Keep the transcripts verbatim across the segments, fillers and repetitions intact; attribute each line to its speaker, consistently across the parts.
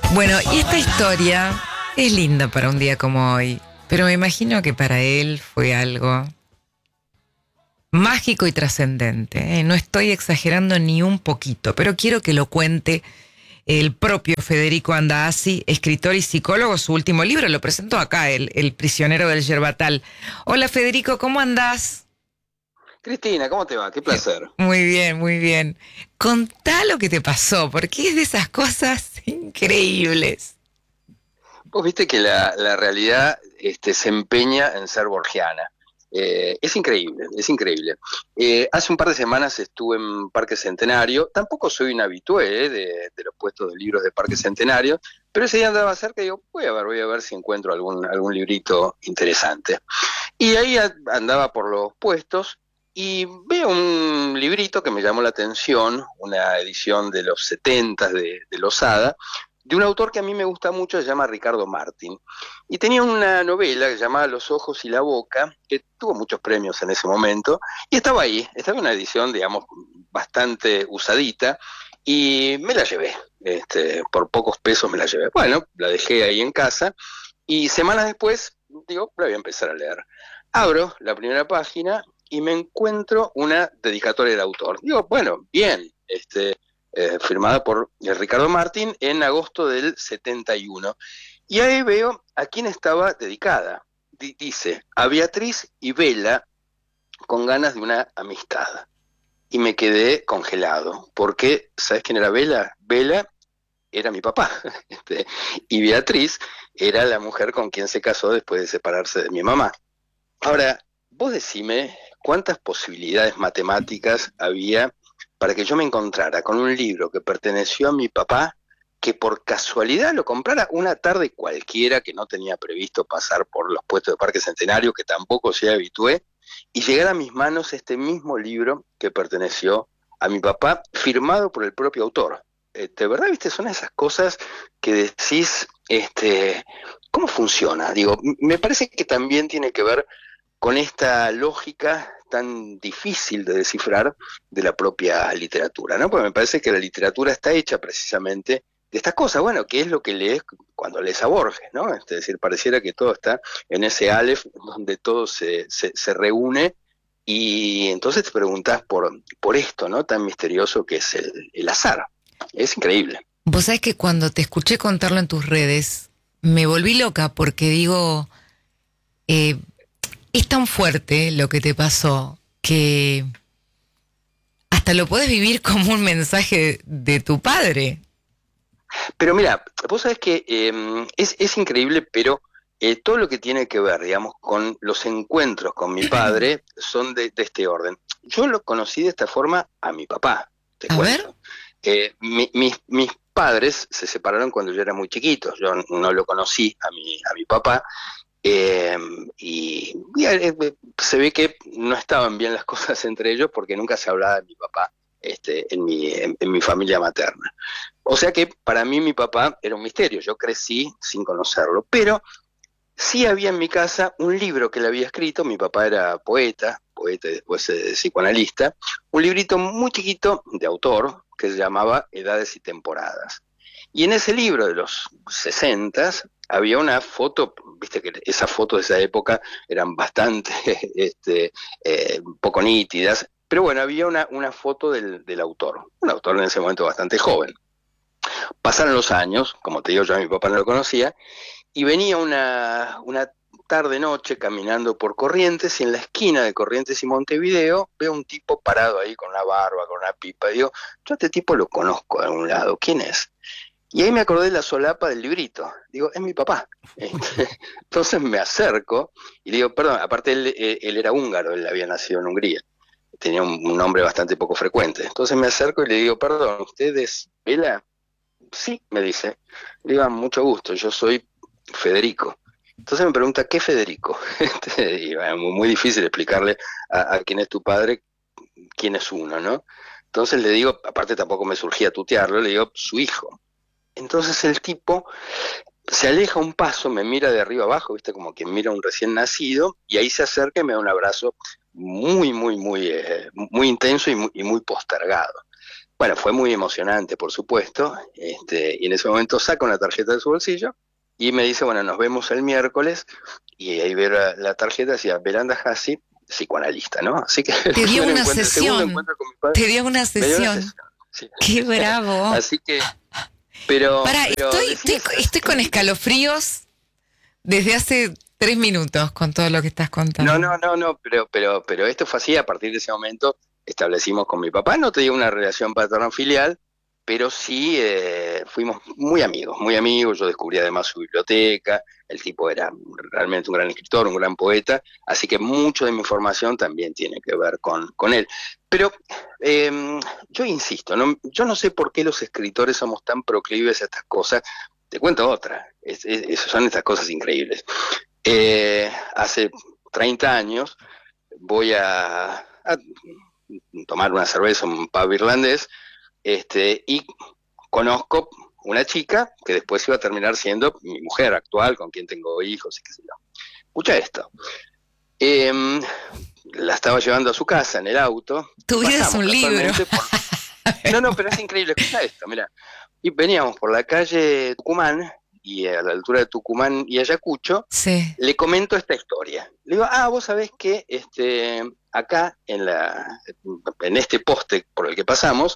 Speaker 1: Bueno, y esta historia es linda para un día como hoy, pero me imagino que para él fue algo mágico y trascendente, ¿eh? No estoy exagerando ni un poquito, pero quiero que lo cuente el propio Federico Andasi, escritor y psicólogo. Su último libro lo presentó acá, El, el prisionero del Yerbatal. Hola Federico, ¿cómo andás?
Speaker 2: Cristina, ¿cómo te va? Qué placer.
Speaker 1: Muy bien, muy bien. Contá lo que te pasó, porque es de esas cosas increíbles.
Speaker 2: Vos viste que la, la realidad este, se empeña en ser borgiana. Eh, es increíble, es increíble. Eh, hace un par de semanas estuve en Parque Centenario. Tampoco soy un habitué eh, de, de los puestos de libros de Parque Centenario, pero ese día andaba cerca y digo, voy a ver, voy a ver si encuentro algún, algún librito interesante. Y ahí a- andaba por los puestos y veo un librito que me llamó la atención, una edición de los setenta de, de Losada, de un autor que a mí me gusta mucho, se llama Ricardo Martín. Y tenía una novela que se llamaba Los ojos y la boca, que tuvo muchos premios en ese momento, y estaba ahí, estaba en una edición, digamos, bastante usadita, y me la llevé, este, por pocos pesos me la llevé. Bueno, la dejé ahí en casa, y semanas después, digo, la voy a empezar a leer. Abro la primera página y me encuentro una dedicatoria del autor. Digo, bueno, bien, este, eh, firmada por eh, Ricardo Martín en agosto del setenta y uno. Y ahí veo a quién estaba dedicada. D- dice, a Beatriz y Vela con ganas de una amistad. Y me quedé congelado, porque, ¿sabes quién era Vela? Vela era mi papá, este, y Beatriz era la mujer con quien se casó después de separarse de mi mamá. Ahora, vos decime cuántas posibilidades matemáticas había para que yo me encontrara con un libro que perteneció a mi papá, que por casualidad lo comprara una tarde cualquiera, que no tenía previsto pasar por los puestos de Parque Centenario, que tampoco se habitué, y llegara a mis manos este mismo libro que perteneció a mi papá, firmado por el propio autor. Eh, de verdad, viste, son esas cosas que decís, este, ¿cómo funciona? Digo, m- me parece que también tiene que ver con esta lógica tan difícil de descifrar de la propia literatura, ¿no? Porque me parece que la literatura está hecha precisamente de estas cosas, bueno, que es lo que lees cuando lees a Borges, ¿no? Es decir, pareciera que todo está en ese Aleph donde todo se, se, se reúne y entonces te preguntas por, por esto, ¿no? Tan misterioso que es el, el azar. Es increíble.
Speaker 1: Vos sabés que cuando te escuché contarlo en tus redes, me volví loca porque digo, eh, es tan fuerte lo que te pasó que hasta lo podés vivir como un mensaje de tu padre.
Speaker 2: Pero mira, vos sabés que eh, es, es increíble, pero eh, todo lo que tiene que ver, digamos, con los encuentros con mi padre son de, de este orden. Yo lo conocí de esta forma a mi papá, te
Speaker 1: A ver,
Speaker 2: cuento. Eh, mi- mis, mis padres se separaron cuando yo era muy chiquito, yo no lo conocí a mi, a mi papá, eh, y, y, eh, se ve que no estaban bien las cosas entre ellos porque nunca se hablaba de mi papá este, en, mi, en, en mi familia materna. O sea que para mí mi papá era un misterio, yo crecí sin conocerlo, pero sí había en mi casa un libro que él había escrito, mi papá era poeta, poeta y después eh, psicoanalista, un librito muy chiquito de autor que se llamaba Edades y Temporadas. Y en ese libro de los sesentas había una foto, viste que esas fotos de esa época eran bastante este, eh, poco nítidas, pero bueno, había una, una foto del, del autor, un autor en ese momento bastante joven. Pasaron los años, como te digo, yo a mi papá no lo conocía, y venía una, una tarde-noche caminando por Corrientes, y en la esquina de Corrientes y Montevideo veo un tipo parado ahí con una barba, con una pipa. Y digo, yo a este tipo lo conozco de algún lado, ¿quién es? Y ahí me acordé de la solapa del librito. Digo, es mi papá. Este, entonces me acerco y le digo, perdón, aparte él, él, él era húngaro, él había nacido en Hungría. Tenía un, un nombre bastante poco frecuente. Entonces me acerco y le digo, perdón, ¿usted es Vela? Sí, me dice. Le digo, "Ah, mucho gusto, yo soy Federico". Entonces me pregunta, ¿qué Federico? Este, y, bueno, muy, muy difícil explicarle a, a quién es tu padre, quién es uno, ¿no? Entonces le digo, aparte tampoco me surgía tutearlo, le digo, su hijo. Entonces el tipo se aleja un paso, me mira de arriba abajo, viste, como quien mira a un recién nacido, y ahí se acerca y me da un abrazo muy, muy, muy, eh, muy intenso y muy, y muy postergado. Bueno, fue muy emocionante, por supuesto, este, y en ese momento saca una tarjeta de su bolsillo y me dice, bueno, nos vemos el miércoles, y ahí veo la, la tarjeta, decía Belanda Hassi, psicoanalista, ¿no? Así que el
Speaker 1: Te dio
Speaker 2: primer
Speaker 1: una
Speaker 2: encuentro, el segundo
Speaker 1: sesión,
Speaker 2: encuentro con mi padre,
Speaker 1: te dio una
Speaker 2: me dio una
Speaker 1: sesión.
Speaker 2: sesión. Sí.
Speaker 1: ¡Qué bravo!
Speaker 2: Así que, pero,
Speaker 1: Para,
Speaker 2: pero
Speaker 1: estoy, estoy,
Speaker 2: decías,
Speaker 1: estoy con escalofríos desde hace tres minutos con todo lo que estás
Speaker 2: no,
Speaker 1: contando.
Speaker 2: no, no, no, pero, pero, pero esto fue así. A partir de ese momento establecimos con mi papá, no te digo una relación paterno-filial, pero sí eh, fuimos muy amigos, muy amigos. Yo descubrí además su biblioteca, el tipo era realmente un gran escritor, un gran poeta, así que mucho de mi formación también tiene que ver con, con él. Pero eh, yo insisto, ¿no? Yo no sé por qué los escritores somos tan proclives a estas cosas. Te cuento otra, es, es, son estas cosas increíbles. Eh, hace treinta años voy a, a tomar una cerveza, un pub irlandés, este, y conozco una chica que después iba a terminar siendo mi mujer actual, con quien tengo hijos y qué sé yo. Escucha esto. Eh, la estaba llevando a su casa en el auto y
Speaker 1: Tu vida es
Speaker 2: pasamos
Speaker 1: un libro.
Speaker 2: casualmente por... No, no, pero es increíble, escucha esto, mira. Y veníamos por la calle Tucumán, y a la altura de Tucumán y Ayacucho,
Speaker 1: Sí.
Speaker 2: le comento esta historia. Le digo, ah, vos sabés que este, acá en, la, en este poste por el que pasamos,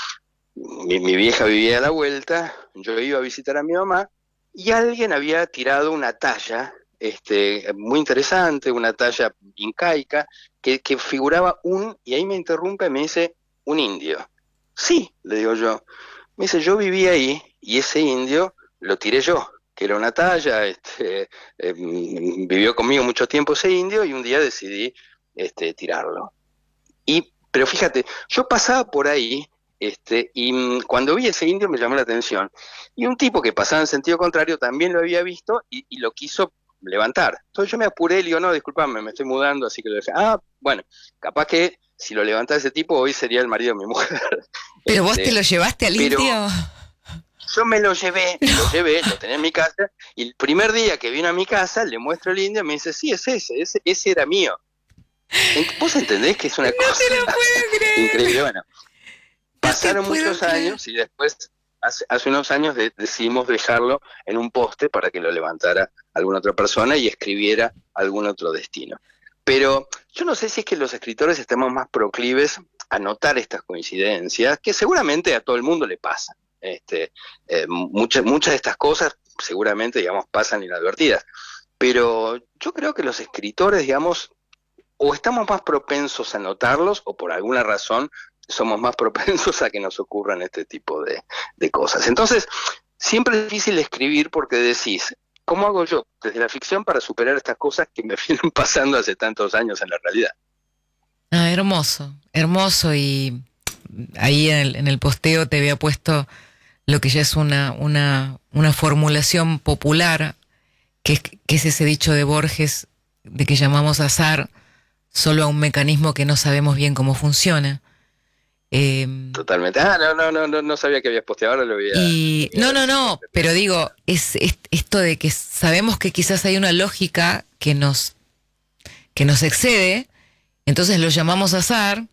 Speaker 2: mi, mi vieja vivía a la vuelta, yo iba a visitar a mi mamá, y alguien había tirado una talla este, muy interesante, una talla incaica, que, que figuraba un, y ahí me interrumpe y me dice, un indio. Sí, le digo yo. Me dice, yo vivía ahí y ese indio lo tiré yo, que era una talla, este, eh, vivió conmigo mucho tiempo ese indio y un día decidí este, tirarlo. Y, pero fíjate, yo pasaba por ahí este, y mm, cuando vi ese indio me llamó la atención. Y un tipo que pasaba en sentido contrario también lo había visto y, y lo quiso levantar. Entonces yo me apuré y le digo, no, disculpame, me estoy mudando, así que lo dejé. Ah, bueno, capaz que si lo levantaba ese tipo hoy sería el marido de mi mujer.
Speaker 1: ¿Pero vos te
Speaker 2: Este,
Speaker 1: lo llevaste al
Speaker 2: pero
Speaker 1: indio?
Speaker 2: yo me lo llevé, me lo llevé, lo tenía en mi casa, y el primer día que vino a mi casa, le muestro el indio y me dice, sí, es ese, ese, ese era mío. ¿Vos entendés que es una
Speaker 1: No
Speaker 2: cosa
Speaker 1: te lo puedo creer.
Speaker 2: increíble? Bueno,
Speaker 1: No te
Speaker 2: pasaron
Speaker 1: puedo
Speaker 2: muchos
Speaker 1: creer.
Speaker 2: años y después, hace, hace unos años, de, decidimos dejarlo en un poste para que lo levantara alguna otra persona y escribiera algún otro destino. Pero yo no sé si es que los escritores estamos más proclives a notar estas coincidencias, que seguramente a todo el mundo le pasan. Este, eh, muchas, muchas de estas cosas seguramente, digamos, pasan inadvertidas. Pero yo creo que los escritores, digamos, o estamos más propensos a notarlos o por alguna razón somos más propensos a que nos ocurran este tipo de, de cosas. Entonces, siempre es difícil escribir porque decís, ¿cómo hago yo desde la ficción para superar estas cosas que me vienen pasando hace tantos años en la realidad?
Speaker 1: Ah, hermoso, hermoso. Y ahí en el, en el posteo te había puesto lo que ya es una, una, una formulación popular, que es, que es ese dicho de Borges de que llamamos azar solo a un mecanismo que no sabemos bien cómo funciona. Eh,
Speaker 2: Totalmente. Ah, no, no, no, no, no sabía que habías posteado, ahora lo voy a...
Speaker 1: y
Speaker 2: Lo voy
Speaker 1: no,
Speaker 2: a
Speaker 1: no, no, pero digo, es, es esto de que sabemos que quizás hay una lógica que nos, que nos excede, entonces lo llamamos azar,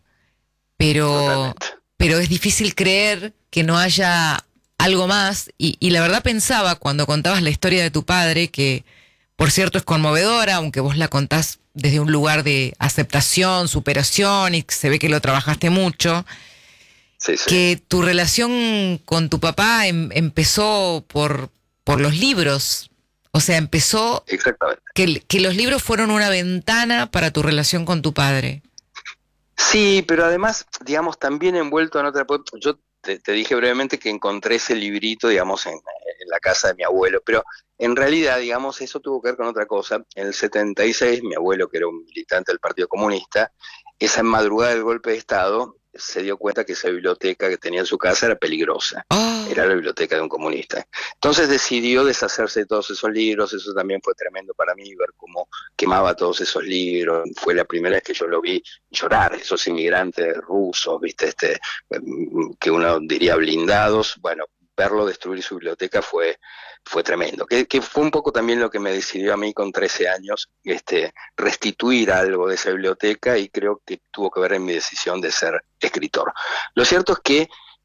Speaker 1: pero,
Speaker 2: Totalmente.
Speaker 1: pero es difícil creer que no haya algo más. Y, y la verdad pensaba cuando contabas la historia de tu padre, que por cierto es conmovedora, aunque vos la contás desde un lugar de aceptación, superación, y se ve que lo trabajaste mucho,
Speaker 2: Sí, sí.
Speaker 1: que tu relación con tu papá em, empezó por, por los libros. O sea, empezó
Speaker 2: Exactamente.
Speaker 1: que, que los libros fueron una ventana para tu relación con tu padre.
Speaker 2: Sí, pero además, digamos, también envuelto en otra... Yo te, te dije brevemente que encontré ese librito, digamos, en, en la casa de mi abuelo, pero en realidad, digamos, eso tuvo que ver con otra cosa. En el setenta y seis, mi abuelo, que era un militante del Partido Comunista, esa madrugada del golpe de Estado, se dio cuenta que esa biblioteca que tenía en su casa era peligrosa.
Speaker 1: Oh,
Speaker 2: Era la biblioteca de un comunista. Entonces decidió deshacerse de todos esos libros. Eso también fue tremendo para mí, ver cómo quemaba todos esos libros. Fue la primera vez que yo lo vi llorar, esos inmigrantes rusos, viste, este, que uno diría blindados. Bueno, verlo destruir su biblioteca fue, fue tremendo. Que, que fue un poco también lo que me decidió a mí con trece años, este, restituir algo de esa biblioteca, y creo que tuvo que ver en mi decisión de ser escritor. Lo cierto es que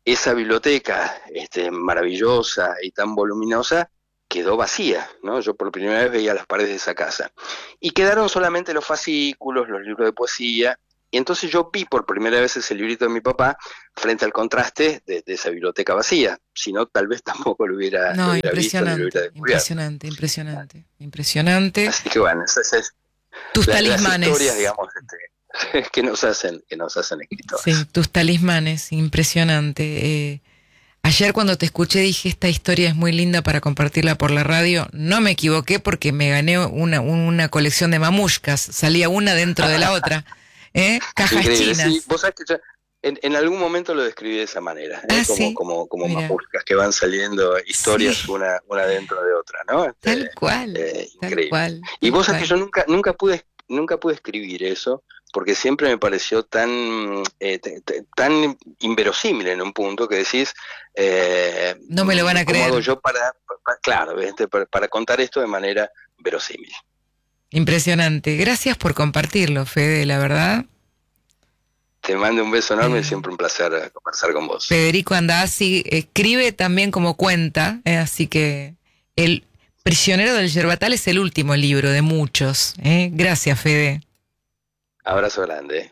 Speaker 2: esa biblioteca este, maravillosa y tan voluminosa quedó vacía, ¿no? Yo por primera vez veía las paredes de esa casa. Y quedaron solamente los fascículos, los libros de poesía, y entonces yo vi por primera vez ese librito de mi papá frente al contraste de, de esa biblioteca vacía. Si no, tal vez tampoco lo hubiera,
Speaker 1: no,
Speaker 2: lo hubiera visto, lo hubiera descubierto.
Speaker 1: Impresionante, impresionante, impresionante.
Speaker 2: Así que bueno, esas es
Speaker 1: tus
Speaker 2: la,
Speaker 1: talismanes.
Speaker 2: Las historias, digamos, este, que nos hacen, que nos hacen escritores.
Speaker 1: Sí, tus talismanes, impresionante. Eh, ayer cuando te escuché dije, esta historia es muy linda para compartirla por la radio. No me equivoqué porque me gané una, una colección de mamushkas. Salía una dentro de la otra. ¿Eh? Cajas
Speaker 2: Increíble,
Speaker 1: chinas.
Speaker 2: Sí, vos sabés que yo en, en algún momento lo describí de esa manera, ¿eh?
Speaker 1: Ah,
Speaker 2: como,
Speaker 1: ¿sí?
Speaker 2: como, como
Speaker 1: Mira.
Speaker 2: mamushkas que van saliendo historias
Speaker 1: Sí.
Speaker 2: una, una dentro de otra, ¿no? Este,
Speaker 1: Tal cual,
Speaker 2: eh,
Speaker 1: tal
Speaker 2: increíble.
Speaker 1: cual.
Speaker 2: Y
Speaker 1: tal
Speaker 2: vos sabés
Speaker 1: cual.
Speaker 2: que yo nunca, nunca pude, nunca pude escribir eso, porque siempre me pareció tan, eh, t- t- tan inverosímil en un punto que decís, eh,
Speaker 1: No me lo van a
Speaker 2: ¿cómo
Speaker 1: creer.
Speaker 2: hago yo para, para claro, ¿viste? Para, para contar esto de manera verosímil?
Speaker 1: Impresionante. Gracias por compartirlo, Fede, la verdad.
Speaker 2: Te mando un beso enorme,
Speaker 1: Eh.
Speaker 2: y siempre un placer eh, conversar con vos.
Speaker 1: Federico Andazzi escribe también como cuenta, eh, así que El prisionero del Yerbatal es el último libro de muchos. ¿eh? Gracias, Fede.
Speaker 2: Abrazo grande.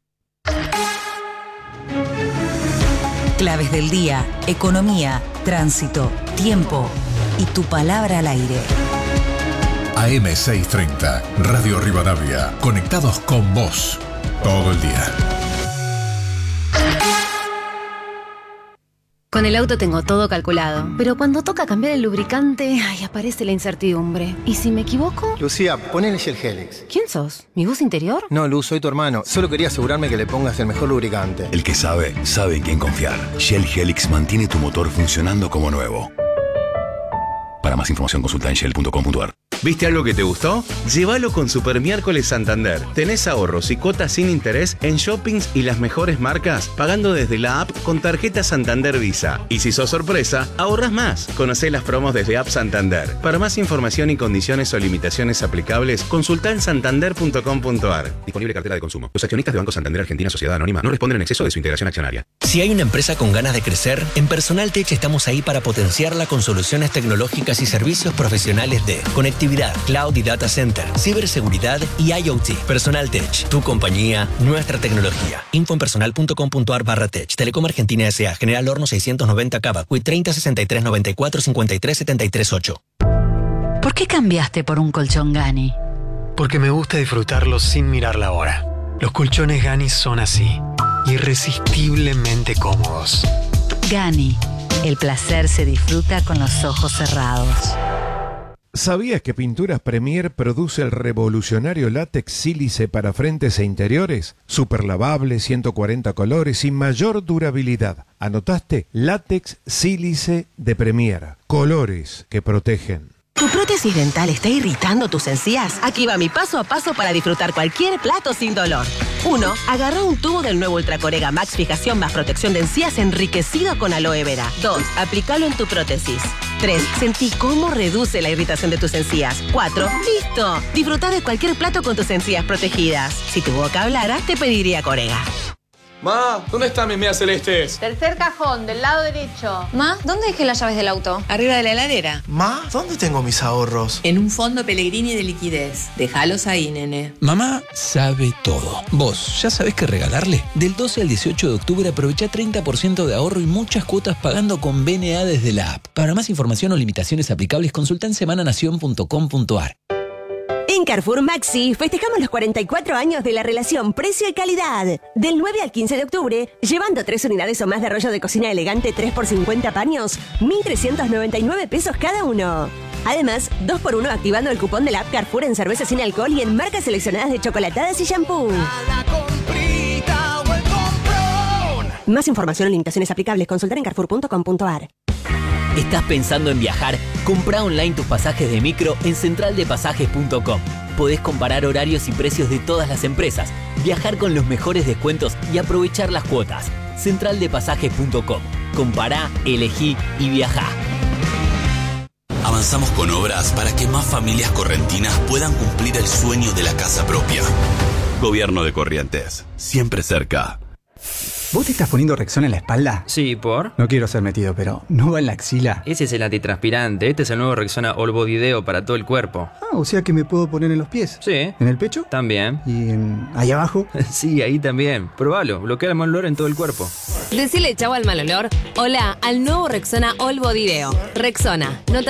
Speaker 3: Claves del día, economía, tránsito, tiempo y tu palabra al aire.
Speaker 4: A M seiscientos treinta, Radio Rivadavia, conectados con vos todo el día.
Speaker 5: Con el auto tengo todo calculado, pero cuando toca cambiar el lubricante, ay, aparece la incertidumbre. ¿Y si me equivoco?
Speaker 6: Lucía, ponele Shell Helix.
Speaker 5: ¿Quién sos? ¿Mi voz interior?
Speaker 6: No, Luz, soy tu hermano. Solo quería asegurarme que le pongas el mejor lubricante.
Speaker 7: El que sabe, sabe en quién confiar. Shell Helix mantiene tu motor funcionando como nuevo. Para más información consulta en shell punto com punto a r.
Speaker 8: ¿Viste algo que te gustó? Llévalo con Super Miércoles Santander. Tenés ahorros y cuotas sin interés en shoppings y las mejores marcas, pagando desde la app con tarjeta Santander Visa. Y si sos sorpresa, ahorras más. Conocé las promos desde App Santander. Para más información y condiciones o limitaciones aplicables, consulta en santander punto com punto a r. Disponible cartera de consumo. Los accionistas de Banco Santander Argentina Sociedad Anónima no responden en exceso de su integración accionaria.
Speaker 9: Si hay una empresa con ganas de crecer, en Personal Tech estamos ahí para potenciarla con soluciones tecnológicas y servicios profesionales de conectividad, cloud y data center, ciberseguridad y IoT. Personal Tech, tu compañía, nuestra tecnología. Info en personal punto com punto a r barra tech. Telecom Argentina S A. General Horno seiscientos noventa Cava. Q I treinta sesenta y tres noventa y cuatro cincuenta y tres setenta y tres ocho.
Speaker 3: ¿Por qué cambiaste por un colchón Gani?
Speaker 10: Porque me gusta disfrutarlo sin mirar la hora. Los colchones Gani son así, irresistiblemente cómodos.
Speaker 3: Gani, el placer se disfruta con los ojos cerrados.
Speaker 11: ¿Sabías que Pinturas Premier produce el revolucionario látex sílice para frentes e interiores? Super lavable, ciento cuarenta colores y mayor durabilidad. ¿Anotaste? Látex sílice de Premier. Colores que protegen.
Speaker 12: ¿Tu prótesis dental está irritando tus encías? Aquí va mi paso a paso para disfrutar cualquier plato sin dolor. uno. Agarra un tubo del nuevo Ultracorega Max Fijación más protección de encías enriquecido con aloe vera. dos. Aplícalo en tu prótesis. tres. Sentí cómo reduce la irritación de tus encías. cuatro. ¡Listo! Disfruta de cualquier plato con tus encías protegidas. Si tu boca hablara, te pediría Corega.
Speaker 13: Ma, ¿dónde están mis medias celestes?
Speaker 14: Tercer cajón, del lado derecho.
Speaker 15: Ma, ¿dónde dejé las llaves del auto?
Speaker 16: Arriba de la heladera.
Speaker 17: Ma, ¿dónde tengo mis ahorros?
Speaker 16: En un fondo Pellegrini de liquidez. Déjalos ahí, nene.
Speaker 18: Mamá sabe todo. ¿Vos ya sabés qué regalarle? Del doce al dieciocho de octubre aprovecha treinta por ciento de ahorro y muchas cuotas pagando con B N A desde la app. Para más información o limitaciones aplicables, consulta en semananación punto com punto a r.
Speaker 19: En Carrefour Maxi festejamos los cuarenta y cuatro años de la relación precio y calidad. Del nueve al quince de octubre, llevando tres unidades o más de rollo de cocina elegante tres por cincuenta paños, mil trescientos noventa y nueve pesos cada uno. Además, dos por uno activando el cupón de la app Carrefour en cerveza sin alcohol y en marcas seleccionadas de chocolatadas y shampoo. Más información o limitaciones aplicables, consultar en carrefour punto com punto a r.
Speaker 9: ¿Estás pensando en viajar? Comprá online tus pasajes de micro en central de pasajes punto com. Podés comparar horarios y precios de todas las empresas, viajar con los mejores descuentos y aprovechar las cuotas. central de pasajes punto com. Compará, elegí y viajá.
Speaker 7: Avanzamos con obras para que más familias correntinas puedan cumplir el sueño de la casa propia. Gobierno de Corrientes, siempre cerca.
Speaker 20: ¿Vos te estás poniendo Rexona en la espalda?
Speaker 21: Sí, ¿por?
Speaker 20: No quiero ser metido, pero ¿no va en la axila?
Speaker 21: Ese es el antitranspirante. Este es el nuevo Rexona All Body Deo para todo el cuerpo.
Speaker 20: Ah, o sea que me puedo poner en los pies.
Speaker 21: Sí.
Speaker 20: ¿En el pecho?
Speaker 21: También.
Speaker 20: ¿Y en... ahí abajo?
Speaker 21: Sí, ahí también. Probalo. Bloquea el mal olor en todo el cuerpo.
Speaker 22: Decile chau al mal olor. Hola al nuevo Rexona All Body Deo. Rexona. No te